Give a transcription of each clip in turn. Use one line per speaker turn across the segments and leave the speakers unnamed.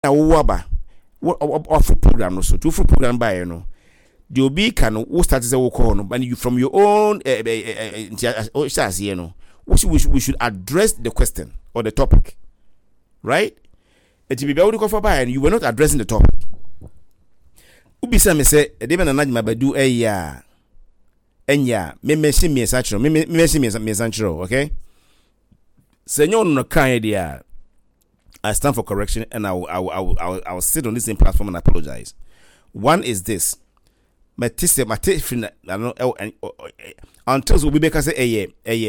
waba offer program no so to offer program by no the obi can wo start say wo call no and you from your own we should address the question or the topic, right? It be able to cover by and you were not addressing the topic. Ubi say say e dey na najma badu enya me mention me sanchro me mention me sanchro, okay? Senyor no kan dia. I stand for correction and I will sit on this same platform and apologize. One is this. My until we make us say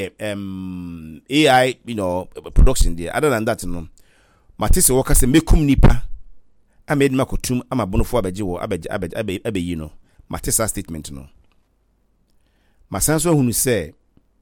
AI, production there. Other than that, Matisse workers say mekum nipa. I made makotum. I'm a bonofo abe Matisse statement Masanso who say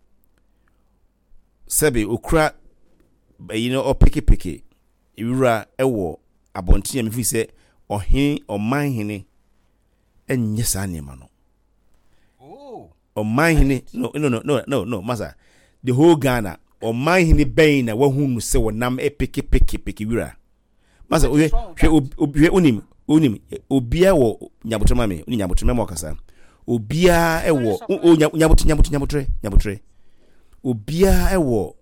Sebe okra or picky. Iwura ewo abontia me fi se ohin oman hene enye sa nema no. Oh. Oman hene no masa. The whole Ghana oman hene ben na wahunu se wonam piki wura. Masa hwe unim obia wo nyabotrema me uni nyabotrema mo kasa. Obia ewo nyabotre. Obia ewo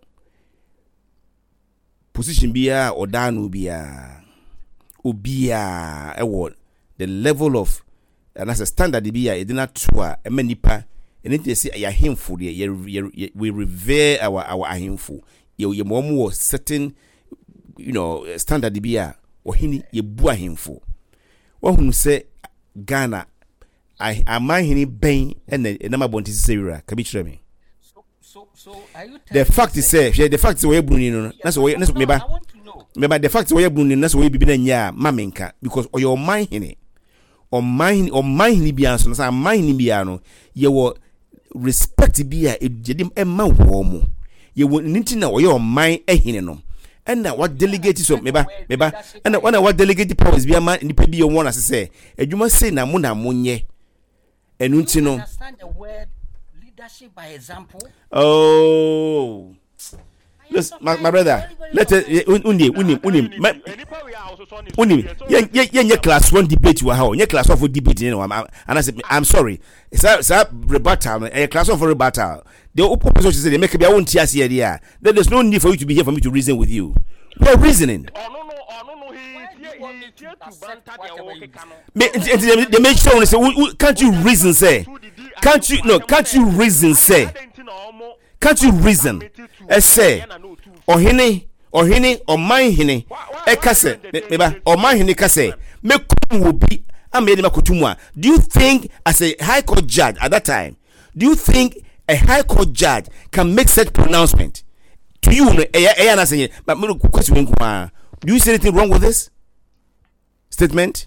position bia or danu bia obia ewo the level of and as a standard bia e dina to a manipa anything say ya himfo we revere our ahimfo ye mo certain standard bia o hini ye bu ahimfo wo hunu say Ghana aman hini ben na mabonti sewira ka bi kire me. So are you the fact is say the fact is we bruni no that's why meba the fact is we bruni that's why bibi na nya mamenka because your mind hini or mind bia so na mind bia no ye wo respect bia edim emma wo mo ye wo nti na your mind ehini no and na what delegate so meba and na what delegate powers bia man ni pe bia won asese adwuma say na mo nye enu nti no understand the word leadership by example. Oh, listen, my brother. Let us unim. Yeah, class 1 debate you how? Yeah, class 1 for debate. And I said, I'm sorry. It's a rebuttal. A class 1 for rebuttal. The opposition said they make a own TS here. Then there's no need for you to be here for me to reason with you. No reasoning. No. They make sure say, can't you reason say? Can't you reason say? Can't you reason? Say, ohine, or my hine, kase, or my hine kase, mekum will be a made makutumwa. Do you think, as a high court judge at that time, do you think a high court judge can make such pronouncement to you? But question, do you see anything wrong with this statement?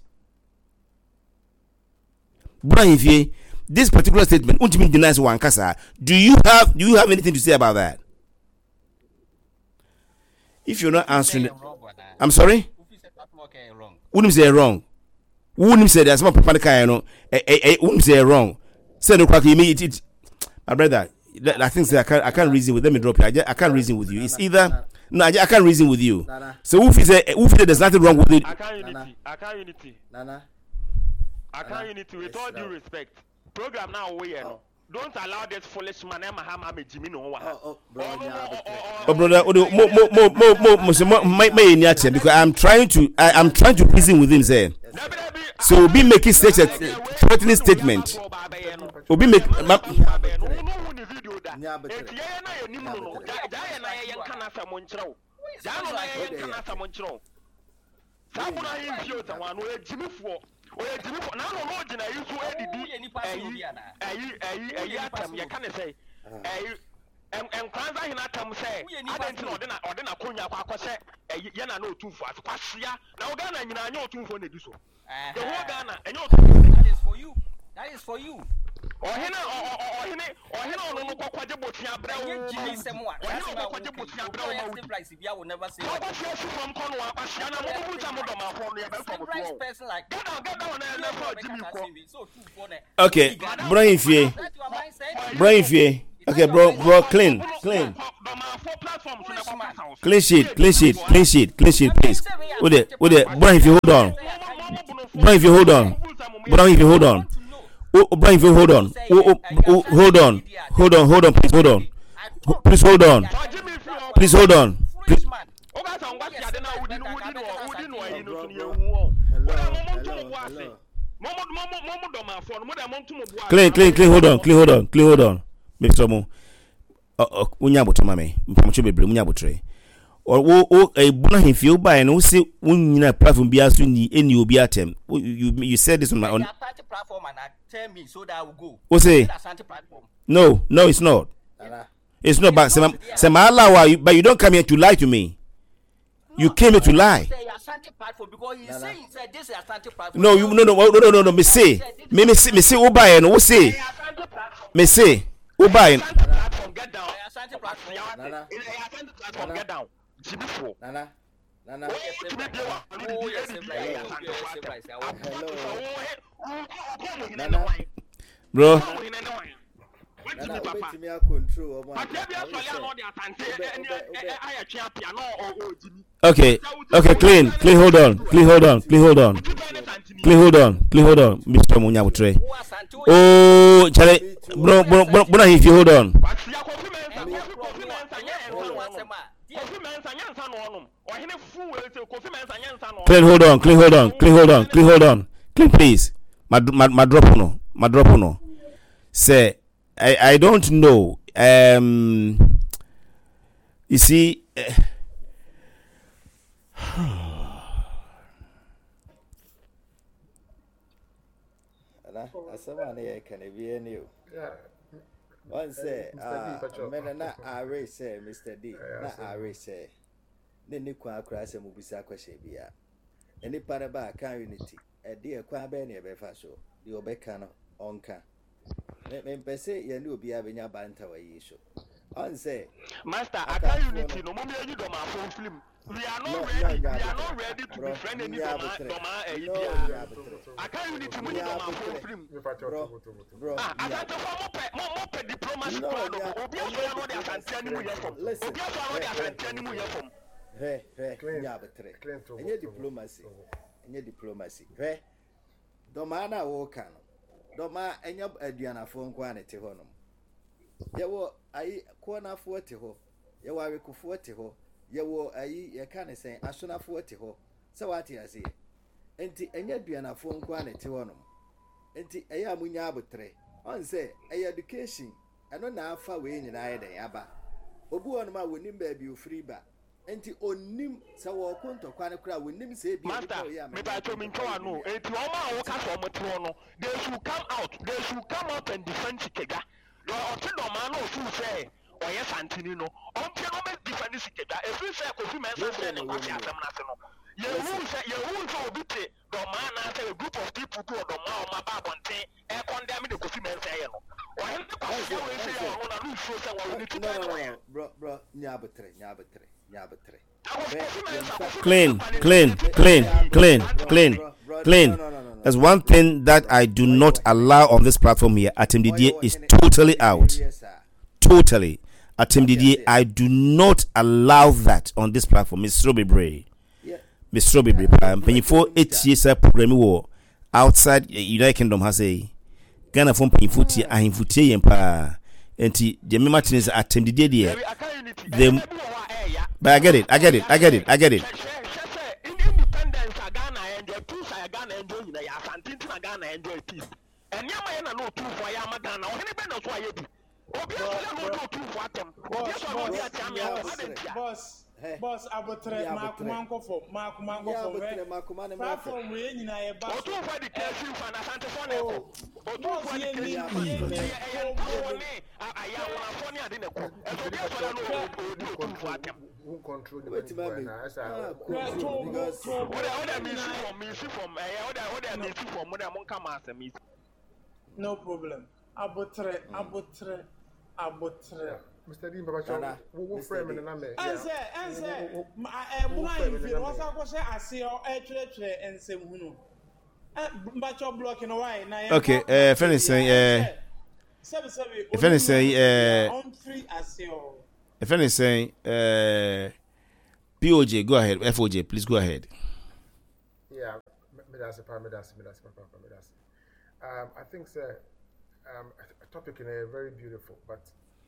Brian, this particular statement, ultimately denies one kasa. Do you have anything to say about that? If you're not answering, I'm sorry. Wouldn't say wrong. Wouldn't say there's more panic. Wouldn't say wrong. Say no crack. It. My brother, I think say I can't reason with. Let me drop you. I can't reason with you. It's either no. I can't reason with you. So if there's nothing wrong with it. I can't unity. With all due respect. Program now we don't allow this foolish man me Jimmy no brother because I'm trying to reason with him say so be making such a threatening statement be make oye jimi for na no jina yusu atam ye kan say kwanza hina atam say adenti na ode na konya akose ye na otumfo akwasea na o Ghana nyina anya otumfo na diso the whole Ghana anya otumfo. That is for you ohina ono no kwakwaje botia brawo jimi semwa ohina kwakwaje botia brawo ma wudi price bia will never say what you from kono akwasea na mo buta mo do ma ho no ye be from price person like get down na for jimi ko okay Brian Fie Okay, bro, clean. Clean sheet, please. With it, Brian, if you hold on. Brian, if you hold on. Brian, if you hold on. Brian, if you hold on. Hold on, please hold on. Please hold on. Please hold on. Clean, hold on. Mr. Mo. Unyaboto mame. Mpamocho bebre unyabotre. Or a bona if you buy and who say unina platform be as ni any obi atem. You said this on my own platform and tell me so that I will go. Who say? No, it's not. It's not but but you don't come here to lie to me. You came here to lie. No, me say Ubai and who say? Me say Ubai. Get down. Nana. Bro. Okay, clean, hold on. Mr. Munyabutre. Oh, Charlie, bro, if you hold on. Clean, hold on. Clean, please. My drop no. Say, I don't know. You see. One say, na Ari say, Mr. D, na Ari say, Nini kwa krasa mubisa kwa shebia. Any paraba can unity, a dear kwa beni a befaso, the obekano, onka. Mpese ya nu bi abenya banta wa yisho. On say, Master, I can't unity no mommy you do my phone film. We are not ready to befriend any Doma I can't unity to my phone film. Bro. I got to more diplomacy plan of listen. Hey, diplomacy. Hey, Doma na wo kan. Doma enya aduana fo nkwa ne te ho no. Yewo ayi ko na fo te ho. Yewo awekufo te ho. Yewo ayi ye kan sen asona fo te ho. Se wate ase. Enti enya aduana fo nkwa ne te ho no. Enti eya amunya abotre. On say education eno na afa we nyina ye den aba. Obu wonu ma wonim ba bi ofri ba. Enti onim se wo konto kwane kra wonim se bi
Master, me ba to min kawa no enti o ma wo ka so mo tro no they should come out and defend Sikega do o ti do ma no fu say o ye santini no o ti no me defend Sikega e fi say ko fi men say no kwati asem na se no ye hu so obi te do ma na say a group of people go do ma o ma ba bonten e condemn the ko fi men say no o he ko say we say o na lu so say wo ni ti
bro nyabetre
Clean. There's one thing that I do not allow on this platform here. Atim Didier is totally out. Totally. Atim Didier, I do not allow that on this platform. Miss Robibre. Penny 8 years program war outside United Kingdom has a Ghana from Penny 40 and Futi and Pa. And the Martinez Atim Didier. But I get it.
Independence Ghana enjoy peace Ghana enjoy ya santinti na Ghana enjoy peace. Enyama ye na no tu for ya Ghana. O hene be no so aye bi. Obi so no tu for atem. Obi so no dia tiam ya.
Boss abotre makumanko for platform we nyina ye ba.
O tu for the case for na sante for na ko. O tu for the case aya wona for ni ade na ko. E so dia so no o tu for atem.
Who control the
because what
no problem. Abotre.
Mr. Dean Babacho, who frame in the number?
Answer.
Okay, friend is saying,
If anything, POJ, go ahead. FOJ, please go ahead.
Yeah, I think, sir, a topic in a very beautiful, but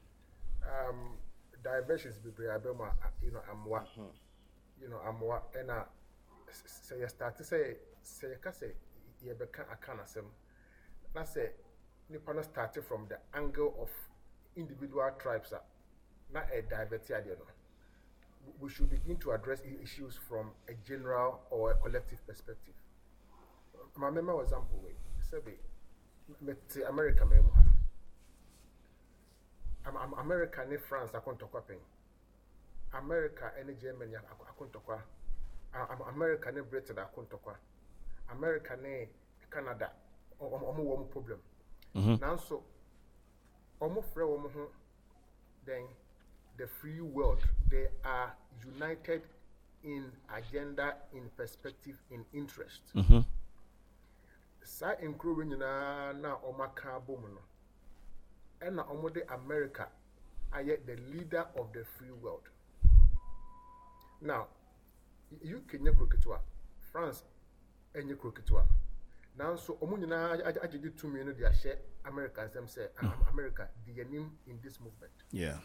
diversions be I'm what, I'm what, and say you start to say you can say you become a canasem. That's say Nippon started from the angle of individual tribes, not a diversity. We should begin to address issues from a general or a collective perspective. My member example way, say America America and France I can't talk America and Germany I can't talk America and Britain I can't talk America and Canada one problem. Now so then the free world, they are united in agenda, in perspective, in interest. Sa including na omaka bomuno. And na omode America are the leader of the free world. Now, you Kenya kroketwa, France enye kroketwa. Now so omunyina ajeje 2 million they share Americans them say America the name in this movement.
Yeah.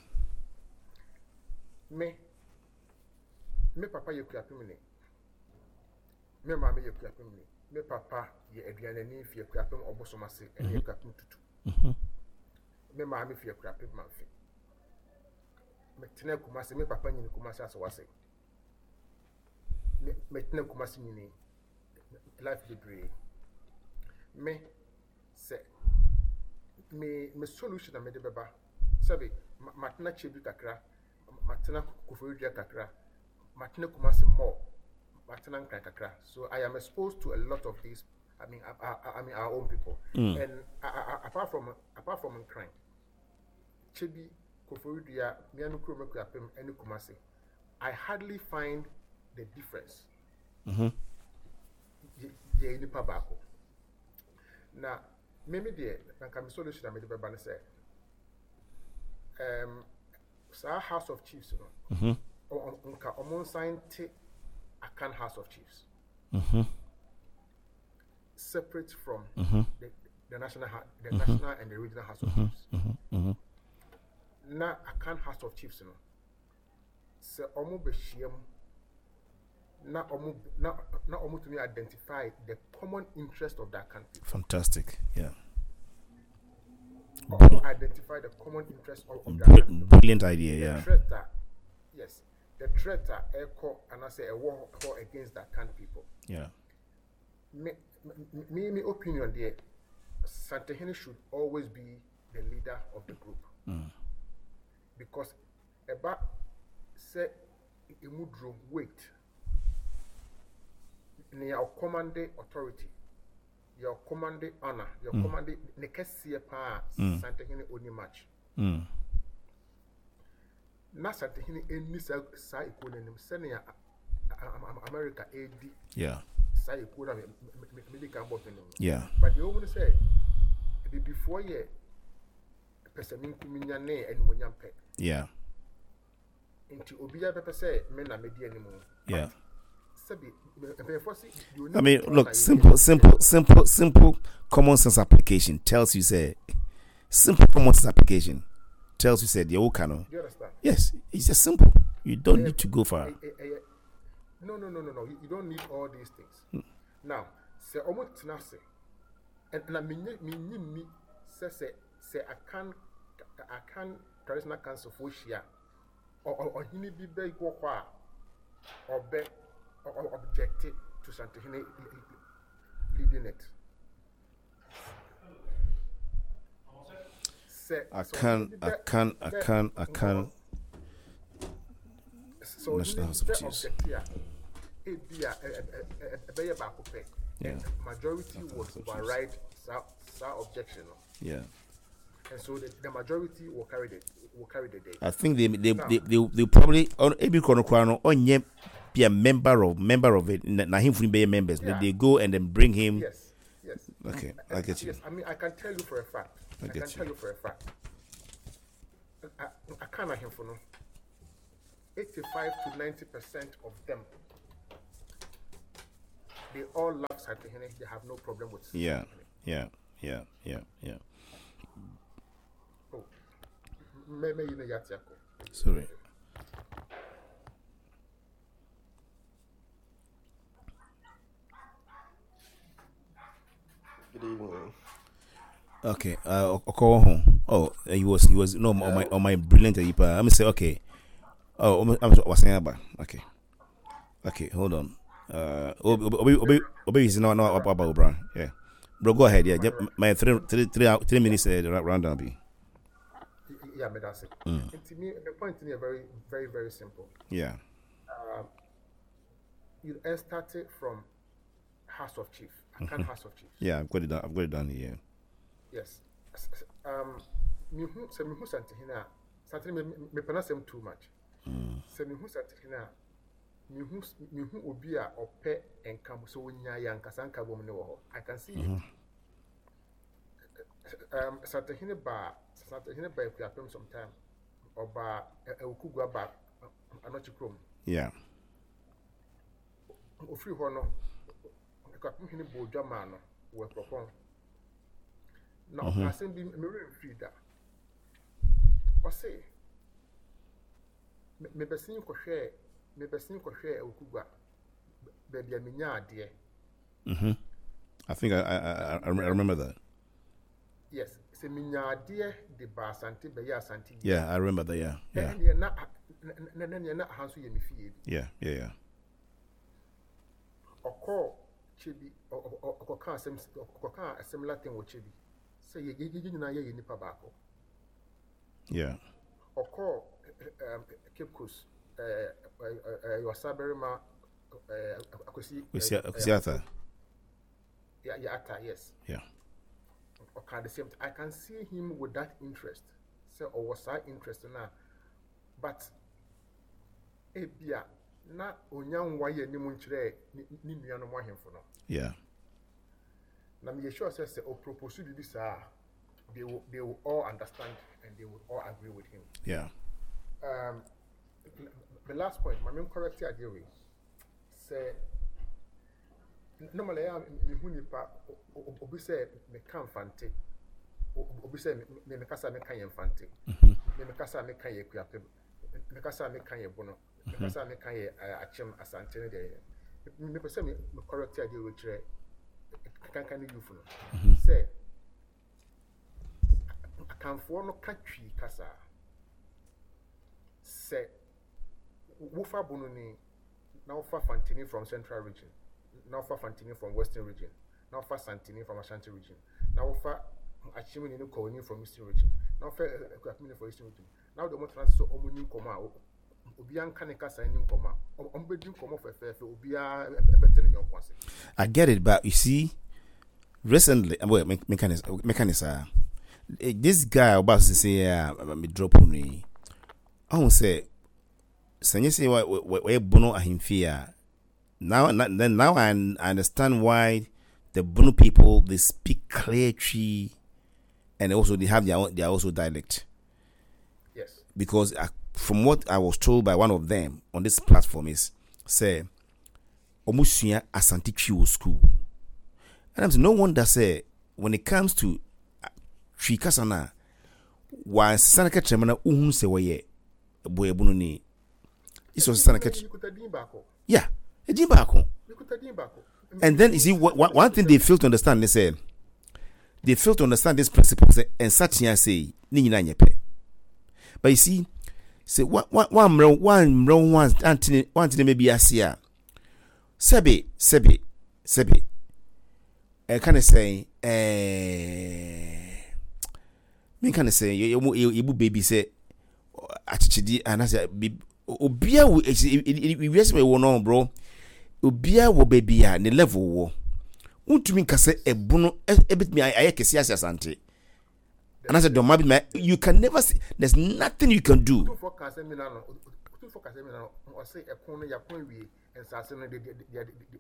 Me papa ye kuapimni. Me mama ye kuapimni. Me papa ye aduane ni fie kuapim obosomase e ye kuapim tutu. Me mama fie kuapim manfi. Me tena kumase me papa nyini kumase asowase. Me tena kumase nyini life degree. Me se me solution na me de beba. Sabe matna chebi kakra. Matena Kufuria Kakra, Matena Kumasi more, Matena Kakra. So I am exposed to a lot of these. I mean our own people. And apart from crime, Chibi Kufuria, Mianu Kurumakuapim, and Kumasi, I hardly find the difference. Now, maybe the solution I made the Babana say. Our House of Chiefs, on sign Akan House of Chiefs, separate from the national and the regional House of Chiefs. Now Akan House of Chiefs, so omo beshiam. Now omo to me identify the common interest of that country.
Fantastic, yeah.
Identify the common interest of that.
Brilliant idea, yeah.
The threat echo and I say a war against that kind of people.
Yeah.
Me opinion there, Santehene should always be the leader of the group. Because about say imudro wait near commanding authority. Your commanding honor, your commanding nekesia pa Santehene only match. Na Santehene any sa economy senior America AD.
Yeah.
Sa economy medical bottom.
Yeah.
But the woman say before ye person kuminya ne and munyampe.
Yeah.
Into Obia Pepper say men are media anymore.
Yeah.
I
mean, look, simple common sense application tells you say simple common sense application tells you say the old canon.
Do you understand?
Yes, it's just simple. You don't need to go far.
No. You don't need all these things. Now, say almost tenase, and na minni say I can traditional council for share or hini be big or be objected to Santehene leading it.
I can.
So
National House of Chiefs.
Yeah. Majority would override that objection.
Yeah.
And so the majority will carry the day.
I think they probably on every chrono on be a member of it. Na him be members. Yeah. They go and then bring him.
Yes.
Okay, I get you.
Yes, I mean I can tell you for a fact. I can tell you for a fact. I can't have for no. 85 to 90% of them, they all love Santihene. They have no problem with
Yeah.
Oh, maybe you know Yatiako.
Sorry.
Good evening.
Okay. Call home. Oh, he was no on my brilliant Yipa. Let me say okay. Oh, I was saying about okay. Okay, hold on. Obi is not about bro. Yeah, bro, go ahead. Yeah, my 3 minutes rundown be.
Yeah, but that's it. And to me, the point to me is very, very, very simple.
Yeah.
You started from House of Chief, Akan House of Chiefs.
Yeah, I've got it done here.
Yes. Mihu Santihina, me pronounce him too much. Mihu Santihina, mihu Obia or Pe and Kam so Nya Yankasanka woman. I can see it. Santihina Ba Yapim sometime, or Ba Ukugwa Ba Anochikrum.
Yeah.
Free Hono, Kapin Bojamano, were proposed. Now, I send him a free that. Or say, maybe seeing for share Ukuba, baby, I mean, dear.
I think I remember that.
Yes, say, Minya dear, the bar Santi, Baya Santi.
Yeah, I remember that. Yeah.
And you're not hands with me feed.
Yeah.
Or call Chibi or can't a similar thing with Chibi. Say you didn't know you nipa bako.
Yeah.
Or call Cape Coast, your Saberima,
Akusiata.
Yeah, yes.
Yeah.
Okay, the same. I can see him with that interest. So, or was that interest now? But, na onyam waye ni munchire ni nua no mo ahemfo no.
Yeah.
Na me sure say o propose bi sa they will all understand and they will all agree with him.
Yeah.
The last point, my main correct idea we say normally me hu nipa obi say me kan fante obi say me kasa me kan ye fante me kasa me kan ye kuape me kasa me kan ye bono me kasa me kan ye achem asante ne de me pese me correct idea we kire kan you for say akanfo no katwi kasa say wofa bono ni na wofa fantini from central region now for Fantini from Western region, now for Santini from Ashanti region, now for Achimini Kowini from Eastern region, now for Kwapini for Eastern region. Now the more so Omuni Koma, Obian Kanika signing Koma, Ombedin Koma for Fair, Obia better in your concept.
I get it, but you see, recently, well, mechanism, this guy about to say, me drop on me. I won't say, Sanya say, where Bono Ahimfia. Now I understand why the Bunu people, they speak clear tree, and also they have their also dialect.
Yes. Because
from what I was told by one of them on this platform is, say, Omusuya Asante Tree school, and I'm saying no wonder say when it comes to Tree Kasana, why Sanaka Tremana Uhun se waye boy Bunu ni. This was Sanaka. Yeah. And then you see one thing they fail to understand, they say they fail to understand this principle and such say but you see say one maybe asia sebe I can say me can say you baby say achichidi and I say obia we yes me won bro obia wo baby a ne level wo untumi kase ebunu ebit me ayekesi asante and I said don't maybe you can never see, there's nothing you can do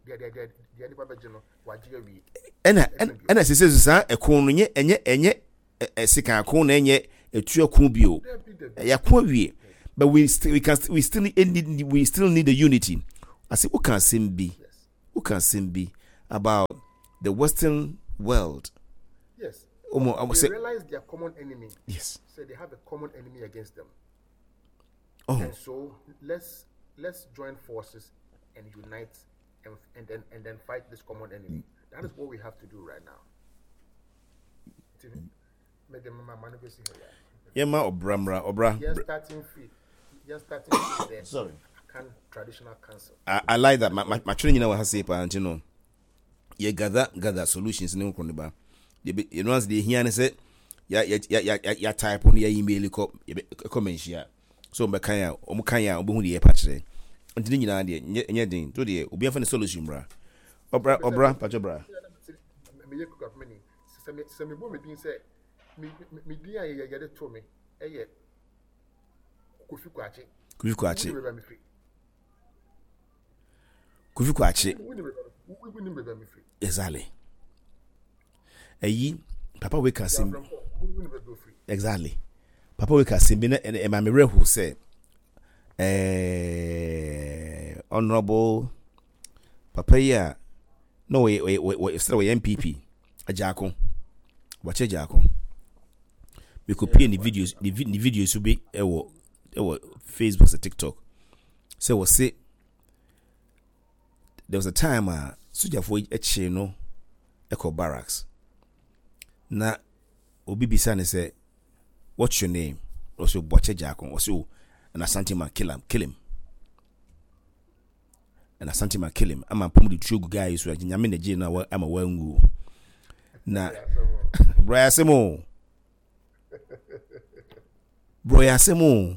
and I say sa ekon no enye sika ko na enye etua ko bio yakwa wie but we still need the unity. I say who can be about the Western world.
Yes.
I say,
realize their common enemy.
Yes.
So they have a common enemy against them.
Oh.
And so let's join forces and unite and then fight this common enemy. That is what we have to do right now.
Obra.
Yes, starting free. There.
Sorry.
Traditional council.
I like that. My training now has say, you know, you gather solutions in the ba. You know, as they hear and say, ya type on your email, comment here. So, Makaya, Omukaya, Obundi, a patch. And then you know, and you're doing to the Obian for the solution, bra. Obra, Pachabra.
Semi woman being said, me dear, you get it to me. Kufi Kwache.
Exactly. Eyi, Papa we can sim. Exactly. Papa we can sim. And my mirror who say, Honorable Papa ya. No, we still MPP. A Jacko. Watch a Jacko. We could play in the videos. The videos will be Facebook and TikTok. So we'll say there was a time Suja for a chino Echo Barracks. Na Obi Bisani say, what's your name? Also Watch a Jacko. Also an Asante man kill him. And Asante man kill him. I'm a pumu the true guy is right. I'm in the jail now. I'm a well na Bro Yasemo.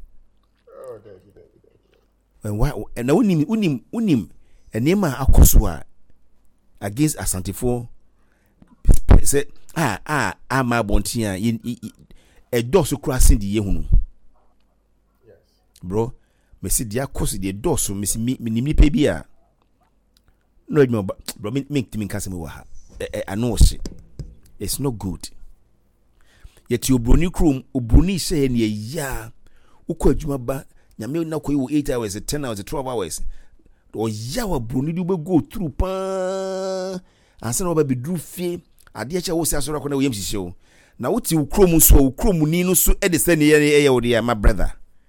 And unim and Nema Akosua against Asantefo say my bontia a dosu crossing the yehunu.
Yes.
Bro, me see the course the dosu miss me pebia. No, bro, make to me Casimoha. I know shit. It's not good. Yet you brony crum, Ubruni say in ye ya, Uko Jumaba, Yamil na 8 hours, 10 hours, 12 hours. Or yawa bruni do go through pa and send over be drew fee. I dear was as rock on the Williams show. Now what you crum so crumunino so edison here, my brother.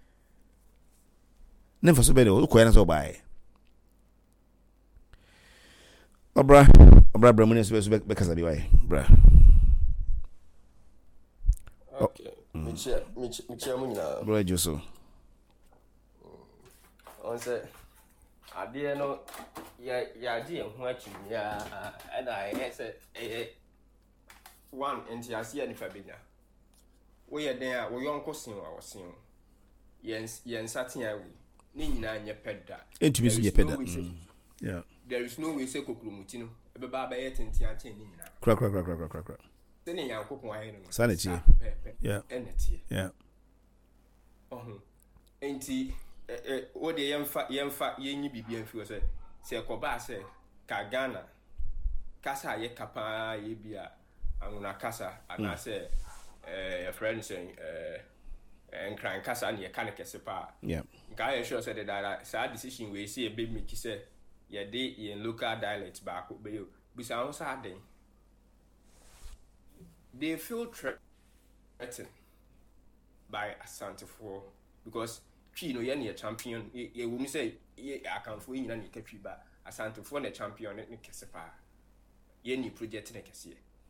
Never so better, Uko so by. Obra Bramunis because of the way, bruh.
Okay. Michel,
Bro, Joso.
On said, I didn't know, yeah, didn't watch you, and I said, one, and I see any Fabina. We are there, we uncle sing our sing. Yes, satin, I will. Nina and your pet that.
Intimacy, your pet. Yeah.
There is no way say Kokrumutino, a baba yet in Tiantin.
Crack.
Sending your cook wine.
Sanity. Yeah.
Energy.
Yeah.
Oh, ain't he? What the young fat ye be bien for say Koba say Kagana Casa ye capa ye bia Anguna Casa and I say a friend saying and crying Casa and ye can't sepa.
Yeah.
Guy sure said that sad decision we see a big Mickey say ye day in local dialects back with you. Besides sad day. They feel threatened by Asantefo because she no a champion. You will say I can't for you and you ba Asantefo the champion in Kesepa. Ye project in a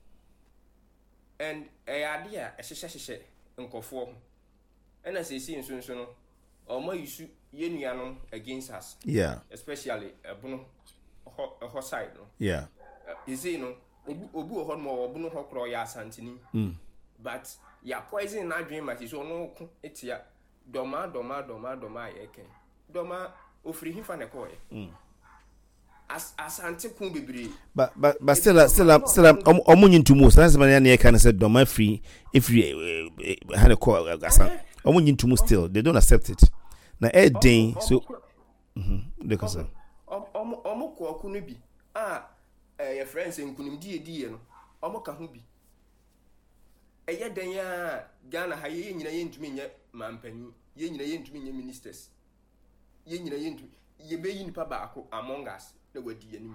and a idea a sheshe uncle and as they see in soon or more you shoot ye against us.
Yeah.
Especially a bono a hot side.
Yeah.
You see, no. Obu hon mo obu no hokro ya santini but ya poison na dream at so no etia doma ye ken doma ofri hifa ne ko ye asante kun bebre
but still omunyin to most that's man na can say doma free if you had a call asan omunyin to still they don't accept it na day so they can say
ko akunu bi your friends in Kunim di no omo ka ho bi ɛyɛ dan ya Ghana ha yɛ nyina yɛntumi nyɛ mampani yɛ nyina yɛntumi nyɛ ministers yɛ nyina yɛntumi yɛbɛyi nipa baako among us na wadi anim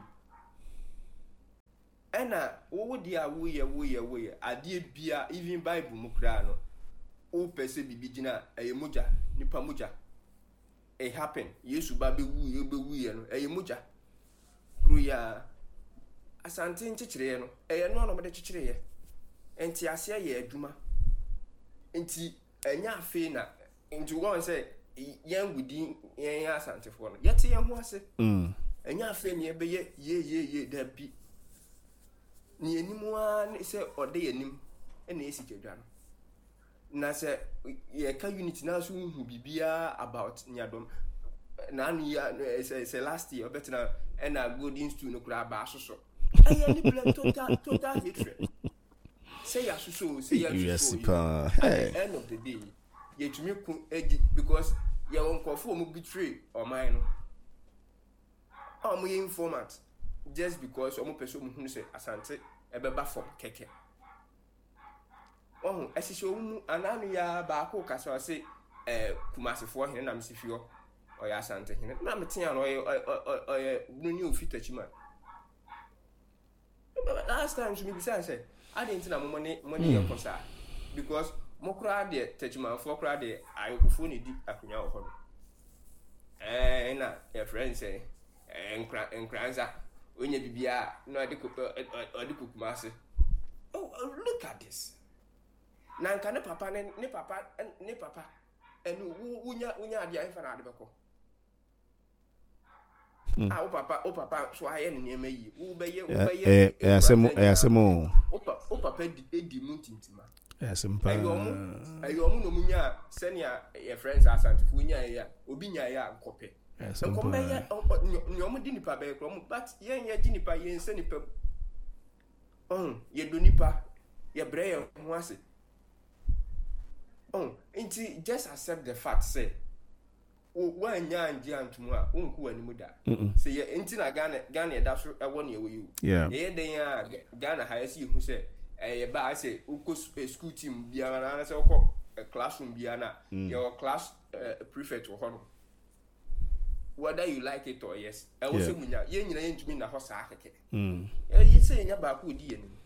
ɛna wo di a woyɛ adeɛ bia even Bible mu kra no o pese bibi gina ɛyɛ mogya nipa mogya it happen Yesu ba bewu ye no ɛyɛ mogya kruya asante nkyekere no ɛyɛ no mo de kyekere ye enti ase yɛ adwuma enti ɛnya afi na enti wɔn sɛ yɛn gudi yɛn asantefo no yɛte yɛn ho ase ɛnya afi ne ɛbɛyɛ ye da bi ni enimu a ne sɛ ɔde yɛnim ɛna esi kedwa no na sɛ yɛka unity na so hu bibia about nyadom na anu ya sɛ last year ɔbɛtena ɛna golden stool no kura ba soso ɛyɛ ni blame total hatred say ya soso say ya soso end of the day yɛtumi ku egi because yɛ won kɔfo mu betray ɔman no ɔmo yɛ informant just because ɔmo pɛso mu hu sɛ asante ɛbɛba from keke oh ɛhyehyɛ omu ananu ya baako kasa ɔse kumasefo hene na msifio ɔyɛ asante hene na metia no ɔyɛ nuni ofitachima last time so me bisa say I didn't na money yɛ kosa because mokra de tachima fo kra de ayokufo ne di akunya wo hɔ na your friend say enkranza onye bibia no ade kumase oh look at this na nka ne papa enu unya ade afa na ade beko o papa so aye ne neme yi wo beye
asemo
o papa di muntintima
asempa
ayo mu no munya senia your friends asantifo unya ya obi nya ya nkope nkope ya nyomo di nipa be kro mu but yen ya di nipa yen se nipa ye do nipa ye breye ho ase inti just accept the fact say when nya nji antumu a wonku animu da say ye inti na Ghana e da so e wo ne we you ye den ya Ghana ha esi hu say ye ba say uko school team bia na say uko classroom bia na your class prefect wo hono whether you like it or yes e wo say munya ye nyina ye ntumi na ho sa akeke ye say nya ba ko di ye ni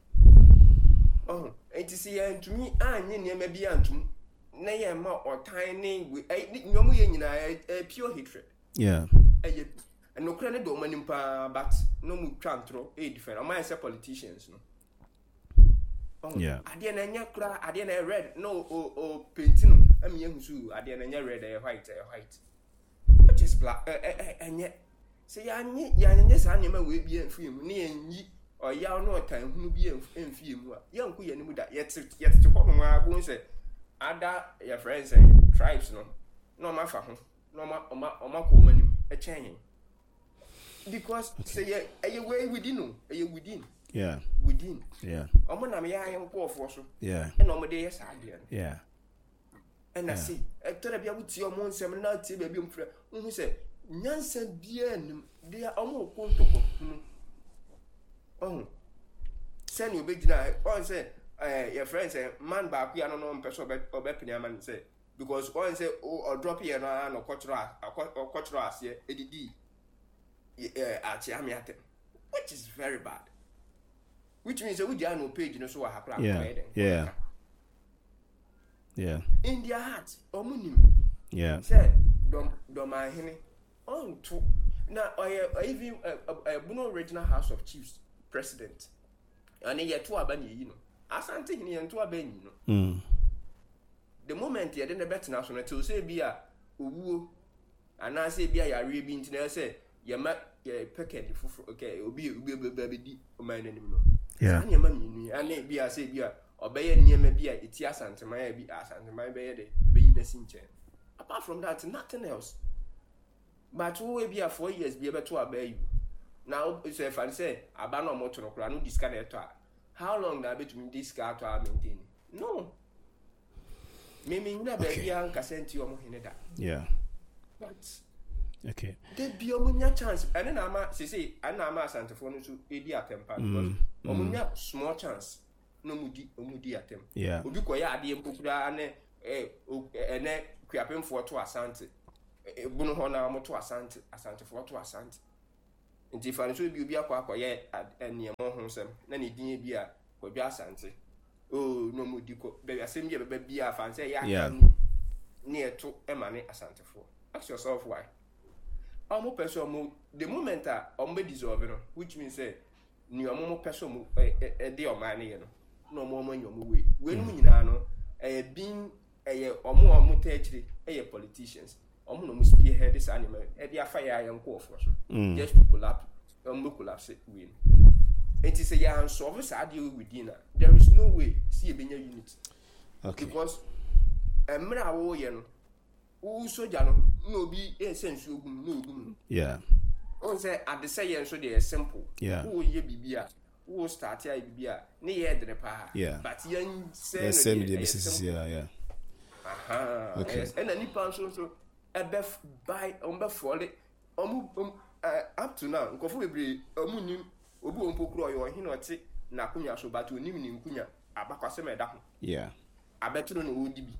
enti si ya ntumi anye ne ma bia ntum na ye ma otan ne nyomu ye nyina pure hatred eye enokra ne do manim pa but no mu twantro different am I say politicians no ade na nya kra ade na red no o painting am ye husu ade na nya red white which is black enye say ya nye sa anya ma we bia mfie mu ne enyi oya no otan hunu bia mfie mu a yanku ye ne mu da yete ho no agbo nse ada your friends and tribes no ma fa ho no ma ko manim e chen because say ye way within within omo na me ya yen ko ofo so e na omo de yes ade and I see e tora bia wuti omo nsem na tie bia mfra hu se nyansa bia nim de omo ko ntoko send you begina on say your friends say man back here no person obepini man say because one say or drop here no cultural as here edidi ati amiate which is very bad, which means we dey no page no so wa hakra in their heart omunim say dom ahene on to na even Buno Regional House of Chiefs president and ye to abani yi no asante hini ye to abani no the moment ye dey na bet na so na till say bia owuo ana say bia yare bi ntina say ye ma ye peke fufu okay obi di o man nanim no anya ma minu ana bia say bia obeye niema bia eti asante man ya bi asante man be ye de be yi na sinche apart from that nothing else. But who will be a 4 years be able to obey you? Now, if I say, Abano motor no no discard it. How long that between this car to maintain? No. Maybe never be young consent to your mohineda. But
okay.
There be a munya chance. And then I'm say, and I'm a Santa Phone to Edia temper because Omunya small chance. no mudi atem
Yeah.
obi koya ade mpokura ne ene kuapemfo to asante bunu ho na mo to asante fo to asante nti fa so bi obi akoye eniemo ho nsem na ne din bi a kwadwa asante oh no mudi ko be asem bi be bia fa nse ya ne eto emane asante fo ask yourself why omo person the moment omo dissolve no which means say ni omo person de oman ne no no omo nyomo we no nyina no bin omo techiri politicians omo no mo spearhead this animal de afa ya yanko ofo so just to collapse we it is a yan solve sade within there is no way see ebenya unity
Okay.
because emra wo ye no wo soja no bi sense ogum no ogum
Yeah.
on say at the say so dey simple wo ye bibia wo start ya bibia ne ye dre pa but yan say
no the business yeah
okay and any person so ebe buy on be for it up to now nkofo bebre omunim obi ompokuro yo hin oti na kunya so but onim ni nkunya abakwase me da ho abetro no wo dibi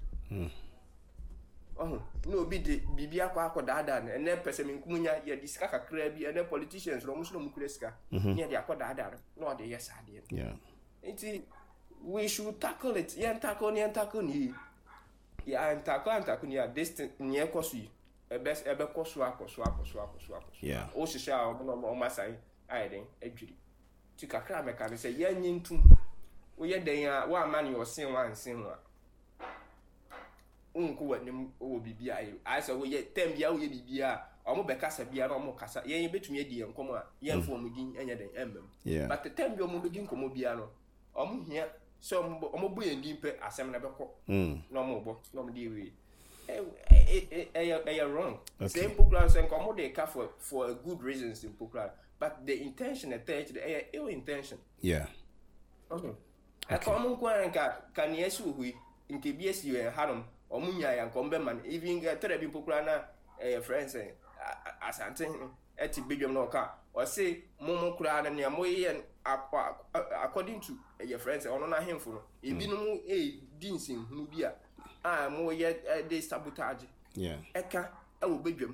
no bi de bibia kwa dada na ene pese me nkumunya ye disika kakra bi ene politicians ro muso mu kureska ne de akwa dada no de yes ade enti we should tackle it tackle ni tackle ni this ni ekosu ebe kosu akosu o shisha o masai aiden adwiri ti kakra me ka se ye nyintum wo ye den ya wa ma ne o sin wa nsin wa unku wanim o bibia ai so wo ye tem bia wo ye bibia o mo be kasa bia na o mo kasa ye betumi adi enkomo a ye mfo mo din enya den embem but the tem bia o mo be din komo bia no o mo hia so o mo bo ye din pe asem na be ko no mo bo no mo di we wrong. Same program saying come they care for good reasons in program, but the intention attached the ill intention.
Yeah.
Okay. I come on can yes we in KBS you and Harum or Munya and Comberman even get therapy program friends saying asante eti bidum no ka or say momo kura na nia moye according to your friends or na hemfo e binum dinsin hunu bia mo ye de sabotage eka wo bedwam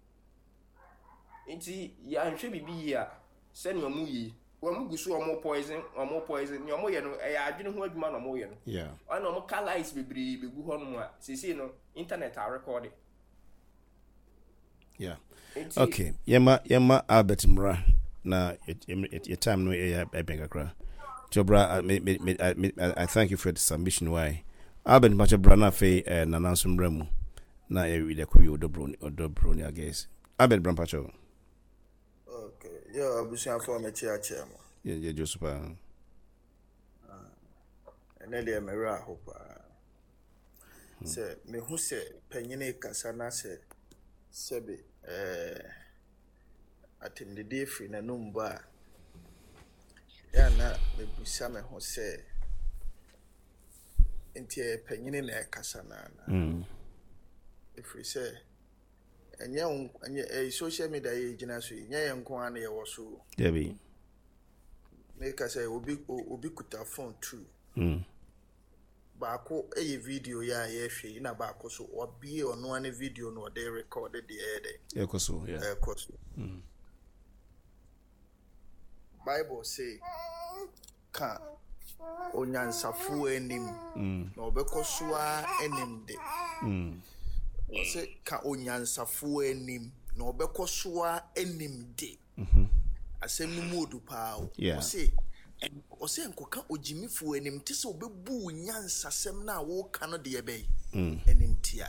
nti ya nhwe bibi ya se ne omu yi wo mu gusu omo poison ni omo ye no ya adwene ho adwuma no omo ye no ana omo colors bibiri begu ho no a sisi no internet a record
okay yema Albert Mra na your time no ya ebengakra Jobra I thank you for the submission why Albert Macha Brana fe na nansum ramu na e wi de ko odobro ni I guess Albert Brampacho
okay yo abusia for me chia mo
ye Josepa
ene de me ra ho pa se me hu se panyine kasa na se sebe atimde de free na numba ya na me busia me ho se ntie panyine na kasa na if we say enya social media ye gina so nya ye nko an ye wo so
debi
make say obi kuta phone too baako eye video ya ye hwe na baako so obi ono an video no dey recorded the air
ekoso
ekoso Bible say ka onyansafu enim na obekoso a enim de say ka onyansafu enim na obekoso a enim de asem ni modu pa o say nkoka ojimifu enim te se obebu onyansasem na wo ka no de ebe enim tia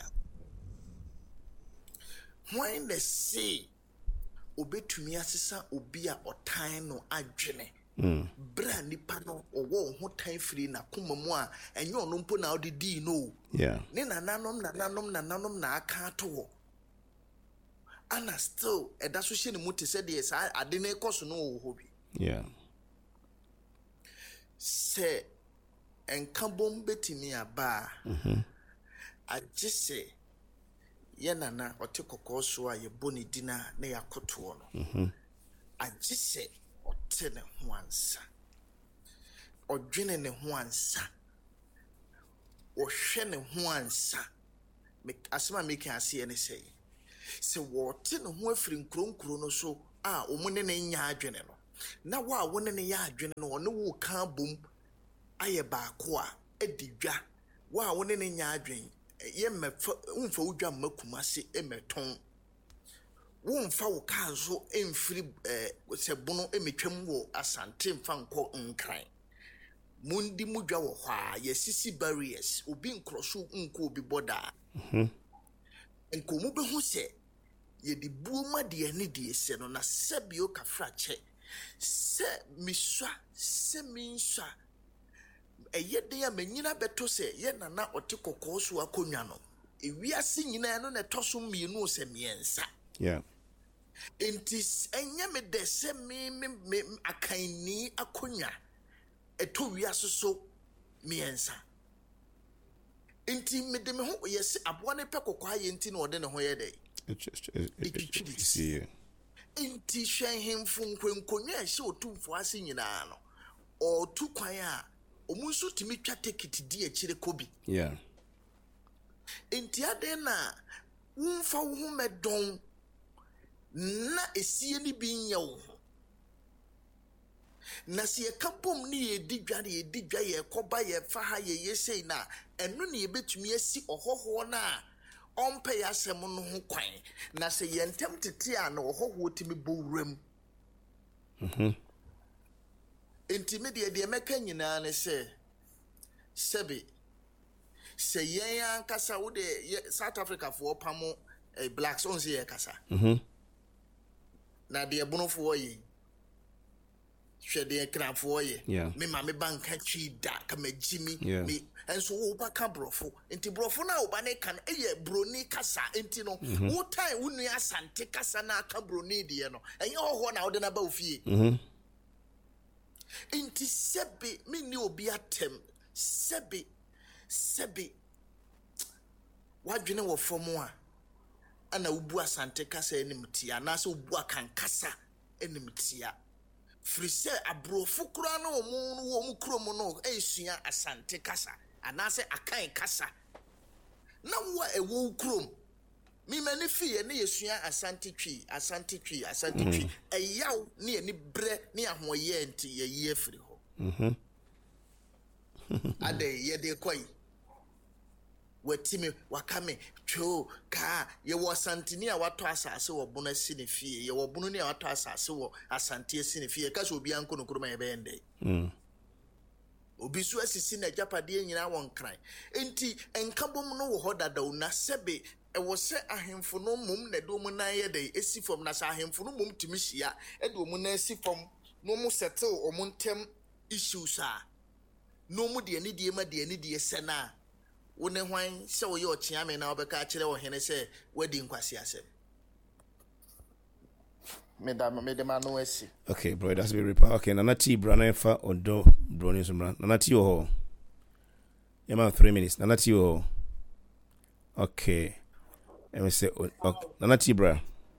when they say obetumi asesa obi a otan no adwene bra nipa no owo ho tan free na komamu a enye ono mpo na odidi no ne nananom na aka to ana still eda so hye ne muti se de sa ade na ekoso no wo hobi se enka bom betimi aba agise ye nana otekoko so a ye boni dina na yakoto no agise otene ho ansa ɔdwene ne ho ansa ɔhwɛ ne ho ansa asɛm a meka aseɛ ne sɛ wɔte ne ho afiri nkuro no so a ɔmo ne ne nya adwene no na wo a wo ne ne yɛ adwene no ɔne wo ka bom ayɛ baako a adi dwa wo a wo ne ne nya adwene yɛ mfa wo dwa mmakuma se emetɔn wo mfa wo ka so emfiri sɛ bono emetwam wo asante mfa nkɔ nkran mundi mudwa wo hɔ a yɛsisi barriers obi nkroso nko obi boda nko mu behu sɛ yɛde buoma de ani de ese no na sɛbio kafra kyɛ sɛ miswa sɛ minswa ɛyɛ de ya manyina beto sɛ yɛ nana ɔte kokɔ so akonnwa no ewiase nyina no na toso mmienu sɛ miensa
yeah
enti ɛnyɛ me de sɛ me akanni akonnwa eto wiase so miensa enti me de me ho yɛse aboa ne pɛ kokɔ ayɛ enti na ɔde ne ho yɛ dɛ
see
enti hwɛn hemfo nkwenkonwa ɛhyɛ otumfo ase nyinaa no ɔtu kwan a ɔmo nso timi twa ticket di akyire kobi
yeah
enti ade na wumfa wo ho medon na esie ni bi nya wo na se ekapom ni yedi dwa ye koba ye fa ha ye yesei na eno ne yebetumi asi ohoho na ompe ya asem no ho kwan na se ye ntem tete a na ohoho timi bowuram enti de meka nyina ne se sebe se yen ankasa wo de South Africa for pamo blacks on se ye kasa na de ebunofo ye hwede krafo ye me ma me banka twi da kama jimi me enso wo ba ka brofo enti brofo na wo ba ne kan eye broni kasa enti no wo time wo nua asante kasa na aka broni de no enye hoho na wo de na ba ofie enti sebe me ni obi atem sebe wadwene wo fomo a ana ubu asante kasa enimtia na se ubu akan kasa enimtia frise abrofo kura na omu kromo no esua asante kasa ana se akan kasa na wo ewo krom mi mani fie ne yesua asante twi eyaw ne ani bre ne ahoye nti ye afiri ho ade ye de koi watime wakame cho ka ye wo santini a wato asase wo bono sine fie ye wo bono ne a wato asase wo asante sine fie ka so obi anko no kuruma ye bende obi so asisi na japade nyina won kran enti enkabom no wo hodada una sebe e wo se ahemfo no mum na do mu na ye de esi fom na sa ahemfo no mum timi hia e do mu na esi fom no mu settle o mu ntem issues a no mu de ani de ma de ani de sena wone hwan se wo ye ochia me na obeka kire wo hene se wadi nkwasi asem medama no esi
okay bro that's be repa okay nana ti bra na fa odo bro ni sumra nana ti ho yema 3 minutes nana ti ho okay let me say okay nana ti bra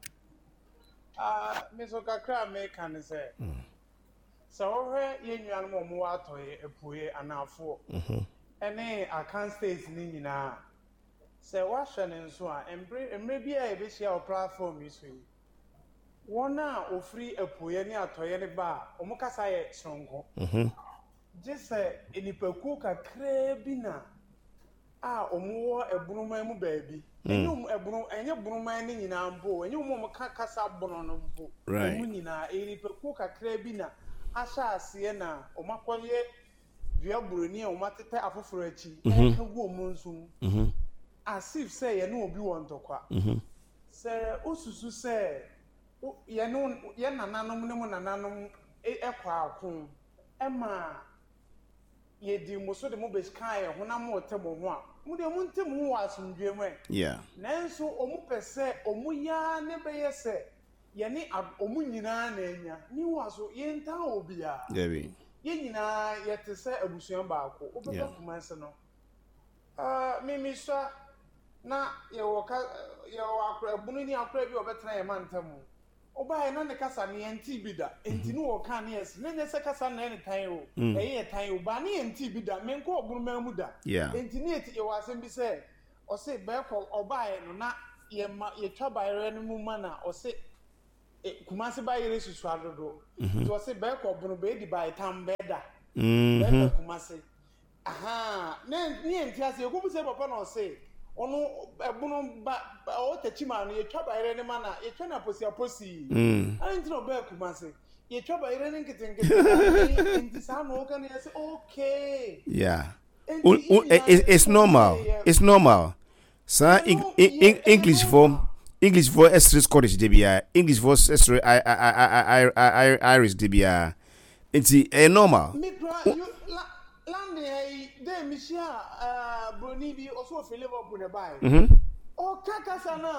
meso kakra me kan se so he ye nwan mo mo atoye epuye anafo ene akan states ni nyina se wa hwe ne nso a emre bia e be share o platform yi so yi wona ofri epuye ni atoye ne ba omo kasa ye sonko jese enipaku kakra bi na a omo wo ebunuma mu baabi enye bunuma ni nyina mbo enye omo kasa bono no mbo omo nyina enipaku kakra bi na asha ase na omo akoye dua buroni a omatete afoforo achi eka gu omonso asif say ye no obi won tokwa se osusu se ye no ye nananom ne mu nananom ekwa akon ema ye di muso de mo beskan ye honam otemo ho a mu de mu ntemu ho asundwe mu
yeah
nanso omu pese omu ya ne beye se ye ni omu nyina na enya ni waso ye ntan obia
debi
ye nyina ye te se abusuan baako obeba kumanse no mimi na ye wo akra bunu ni akra bi obetra ye mantamu Oba na ne kasa ne enti bi da enti no wo kan yes ne se kasa na ne tan o ye tan o ba ne enti bi da me nko obunu ma mu da enti ne eti wa asem bi se o se be ko oba no na ye twa bayre no mu ma na o se kumase bayre susu adodo to o se be ko obunu be di bay tam be da be kumase aha ne enti ase e ko se papa na o se ono ebunu ba o techima no ye twa bayre ne ma na ye twa na posi anti no be kumase ye twa bayre ne nkete enti sa no kan ye say okay
it's normal sir. English for S3 Scottish debia, English for S3 Irish debia, it's normal.
Bruni bi also feel Liverpool ne buy. O kaka sana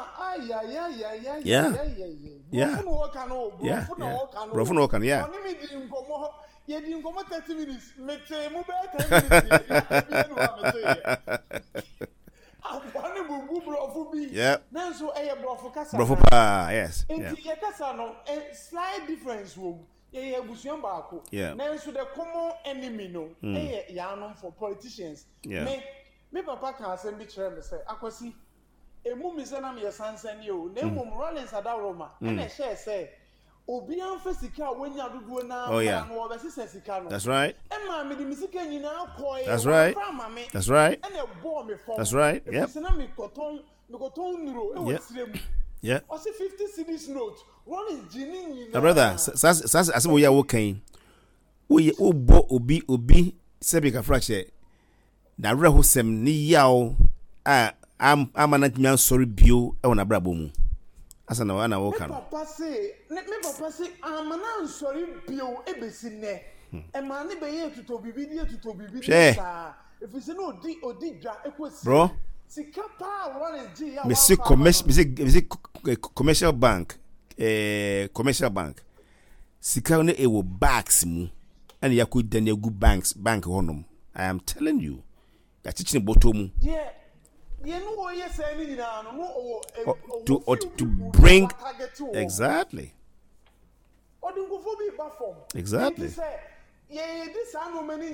Bro no kan yeah.
Oni mi di nkomo ye di nkomo 30 minutes mete mu be 10 minutes. One bubu bro bi.
Yeah.
Na so eye bro kasa.
Bro pa yes.
Yeah. Ye kasa no slight difference wo. Ye egusuan baako. Na so the common enemy no ya no for politicians. Me papa can asem bi kire me say akwasi emu mi se na me sansan ye o na emu Rollins Adaroma na share say obi an fasika wonya dodo na no obesese sika no.
That's right.
E ma me di misika nyina koy.
That's right.
And e ball me for.
That's right. Yeah.
Se na me koton nuro e wo sirem.
Yeah.
O se 50 cedis note. Rollins jini nyina.
My brother, sas as we ya wokan. We bo obi sebika fracture. Na reho sem ni yaw amana tnya sorry bio e wona brabo mu asa na wana wo kan
me papa say amana sorry bio e besi ne e ma ne be ye tuto bibi sa if you say no odi dwa ekosi
bro
sika pa wona ji ya
me say commercial bank sika ne e wo bags mu and yakudi dan egu bank honom. I am telling you teaching bottom to bring exactly
this ano many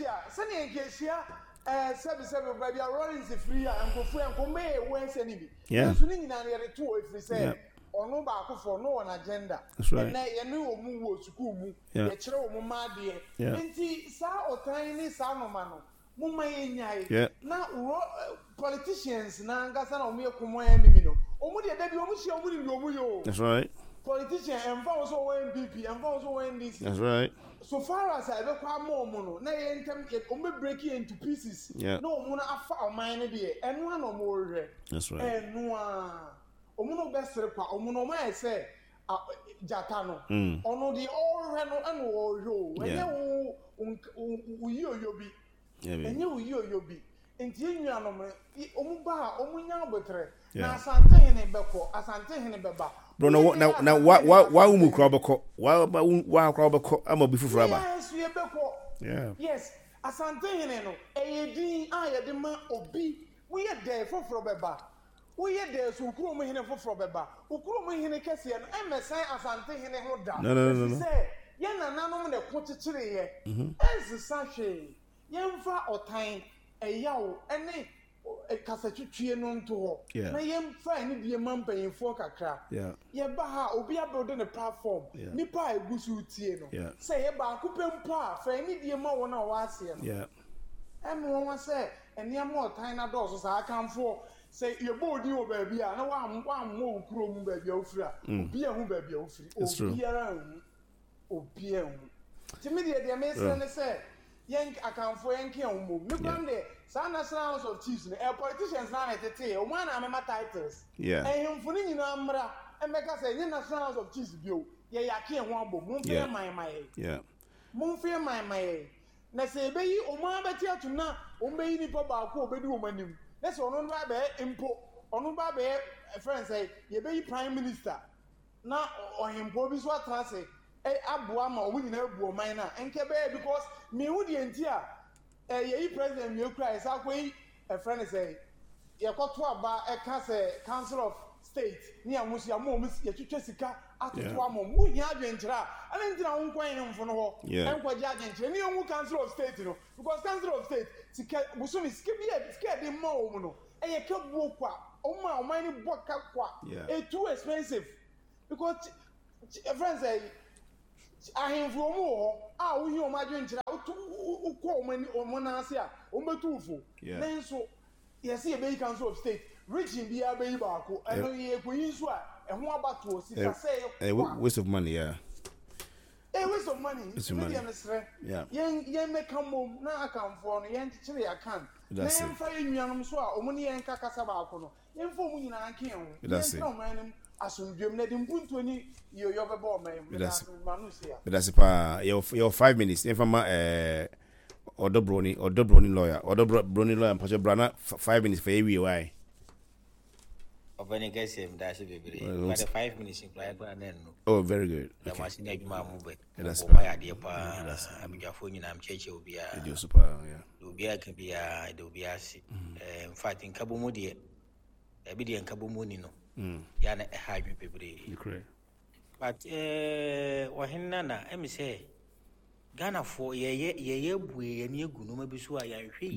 ono ba akofo no on agenda na ye ne omu wo school mu ye kire omu ma de enti sa otan ni sa no ma no mumma ye nyai na politicians na ngasa na omu ye komo ya nimi no omu de da bi omu hia omu ni omu yo.
That's right.
Politician enfa also NPP enfa also NDC.
That's right.
So far as I be kwa mo no na ye ntem omu break it into pieces no omu na afa oman ne de enu na omu hwe.
That's right.
Enu omuno besere kwa omuno ma ese jata no ono di orhe no eno orho enye wo yoyobi enye wo yoyobi enti enua no me omuba omunya abotre na asante hene beba
bro na wa umu kra beko wa kra beko ama bi fufura ba
yes we beko yes asante hene no eyedin ayede ma obi we ye there foforo beba we ye there so ukuro mo hene foforo beba ukuro mo hene kese no emesan asante hene ho da
no
say ye nananom ne kochichire ye ensisa hwe yemfa otan eyawo ene kasatwetwe no nto ho na yemfa ene bie mampanyefo kakra ye ba ha obi abuild ne platform nipa egusu tie no say ye ba akopempo a fa ene bie ma wona wa ase no emo won say ene am otan na do so sa akanfo say ye bodi o ba bia na wa mo ukuro mu ba bia ofira obi ehu ba bia ofiri obi ehu timi de me say yen akanfo yen ke onmo me kwande sa national house of chiefs no politicians na etete o man na mema titles ehemfo ni nyina mra emeka say yen national house of chiefs bio ye yake ho abo mo fe mai na say beyi o man beti atuna o beyi ni pa ba ko obedi o manim na say onu ba be impo onu ba be friend say ye beyi prime minister na ohempo bi so atrase aboa ma omu nyina abu oman na enke be because me hu de enti a ye president me kura esa kwai a friend say ye koto aba e ka say council of state ni amusi amu ya twetwe sika atoto amom wo hia adwenkyera ana ntina wo nkwan hemfo no ho enko gya adwenkyera ni onwu council of state no because council of state sika busumi sika bi sika de ma wo no eye ka buo kwa o man ni boka kwa it's too expensive because friends say ahemfo mu ho a wo hi o ma adwenkyera wo ko o mo na ase a o metu ufo nenso yes e be council of state reaching be abeyi baako eno ye koyin so a ehun abato sika say
waste of money
waste of money yeah yen make am na akamfo no yen kire ya kan na yen fa yenuanom so a omuni yen kakasa baako no yen fo mu nyina anke ho yen no manem asundwem na de mpuntu ni yo beba o manu sia
that's pa your 5 minutes infama Odobroni lawyer mpacho brana 5 minutes for every why
Obani guys him dash baby but the 5 minutes in play no
oh very good
the machine adwuma mu bet
that's
my idea pa abigafo nyina am cheche obia
you super
obia can be do be asi in fact in kabomu de e bi de kabomu ni no ya na ha adwe bebre
correct
but wahenna na em say Ghana for ye bue ye ni egu no ma bi so a ya hwe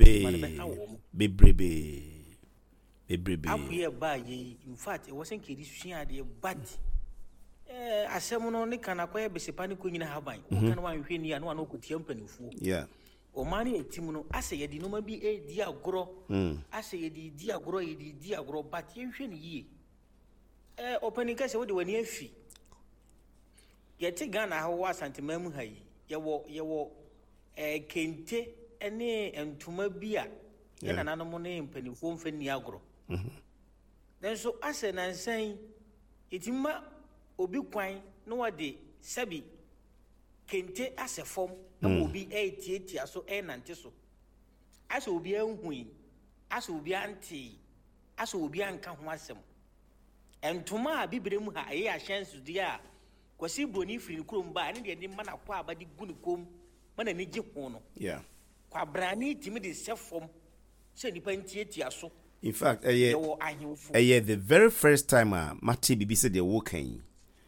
bebrebe abuye ba ye in fact it wasn't kidi suya de but asem no ne kana kwa be sepa ne ko nyina haban o kana wan hwe ni ya no an ko tie mpanifu o mani etim no ase ye di no ma bi di agoro ase ye di agoro but ye hwe ni yie opening se wo de wani afi ye ti Ghana ha wa santimamu ha yi yewo kente ene entuma bia ye nananom ne mpanifo mfani agoro then so ase nansan itimma obi kwan no wade sabi kente ase fom na obi etietia so nante so ase obi anhui ase obi anti ase obi anka ho asem entuma a bibrem ha aye ahyensu dia kwasi broni firi kurom ba ne de mana kwa abadi guni kom mana ne gi ho no kwa brani timi de sefom se nipa ntietia so
in fact the very first time Mati bibi said the wokan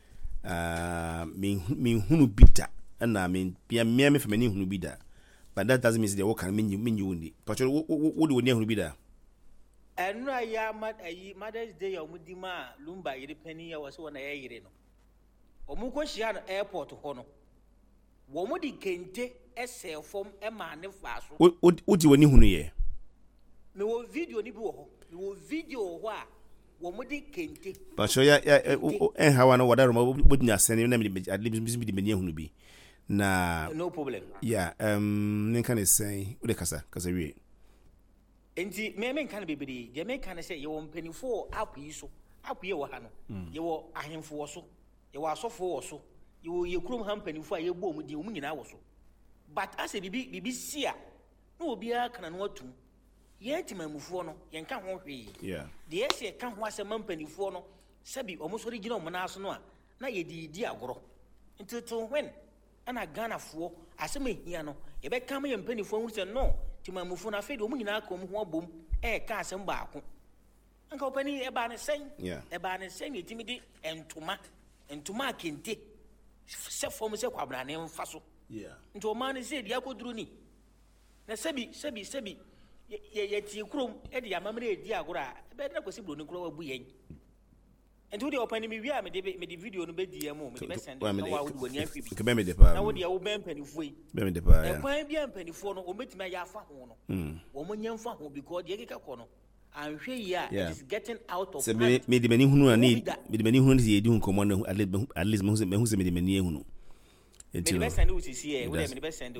me hunu bida na me bia me fa mani hunu bida but that doesn't mean the wokan me you but what do we hunu bida
enu aya Mother's Day ya omudima lumba yiri pani ya wase wona yire no omuko hia no airport ho no wo mu di kente ese fom e ma ne fa so
odi woni hunu ye
me wo video ni bi wo ho me wo video ho a wo mu di kente
but so ya hawa no wada ro bodnya sene na me at least be meni hunu bi na
no problem
nen kan say wo de kasa wi
enti me kan bebere je me kan say ye wo mpanifo apu so apu ye wo ha no ye wo ahemfo wo so ye wo asofo wo so ye wo ye krom ha mpanifo a ye bo mu di mu nyina wo so but ase bibi sia na obi aka na atum ye timamufo no ye nka ho hwe de ye se ka ho asema mpanifo no sabi omosori gina omo na aso no a na ye di agoro ntutu when ana Ghana fo asema hia no ye be ka ma ye mpanifo hu se no timamufo na fe de omo nyina aka omo ho abom ka asem ba ako nka opani e ba ne sen ye timidi entuma kente se fo mo se kwabra ne mfa so nto ma ne se di akoduru ni na sabi ye ti krom e de amamre edi agora be na kwesi bro ni kro wabu yen ento de opani mi wi a me de video no be di am me de be send na wa wo wani afi bi
me de pa
na wo de wo be mpanifo yi
me de pa
e kwan bi mpanifo no o metima ya afa ho no wo mo nya mfa ho because de keka ko no anhwe ya it is getting out of hand
me de mani hunu ani me de mani hunu ye di hunko mo na at least me hu se me de mani ehunu
enti me be send wo sisi e wo de me be send wo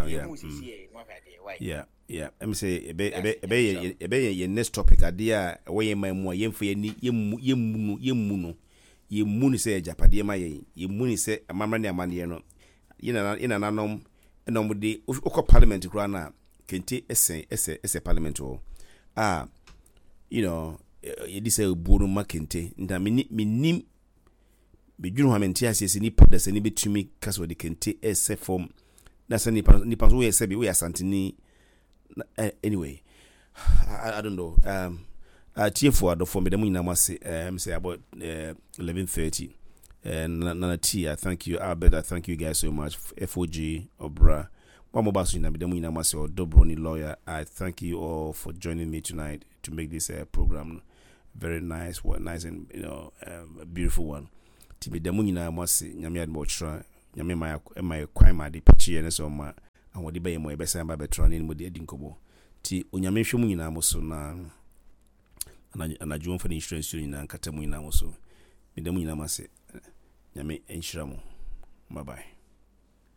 I'm say ebe ye next topic adia we ye mamu yemfo yemunu se japade ma yemunu se amamra ne amane no ina nanom enom de ukọ parliament kura na kente ese parliament o you know ye di se buru makente nda minim bedwunu ha menti asese ni pada se ni betumi kaso de kente ese form na se ni paso we se bi we asantini anyway I don't know TF for me, the Munina must say about 11:30. And Nana T, I thank you. Albert, I thank you guys so much. FOG, Obra, Mamobasina, the Munina must or Dobroni lawyer. I thank you all for joining me tonight to make this program very nice, nice and a beautiful one. To be the Munina must say, Yamia Botra, Yamia, my crime, the Pachi, and so on. And what the bay my best by Betron in with the Dinkobo. T. Unyamishu Munina Mosona. And I join for the insurance union and Katamuina also. Midamuina must say, Yame and Shramu. Bye bye.